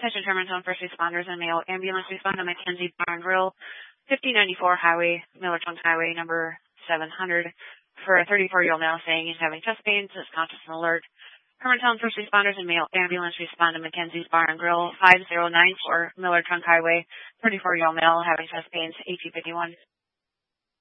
Attention Hermantown first responders and male ambulance respond to Mackenzie Bar and Grill, 5094 Highway, Miller Trunk Highway, number 700, for a 34-year-old male saying he's having chest pains, is conscious and alert. Hermantown first responders and male ambulance respond to Mackenzie's Bar and Grill, 5094 Miller Trunk Highway, 34-year-old male having chest pains, AT51.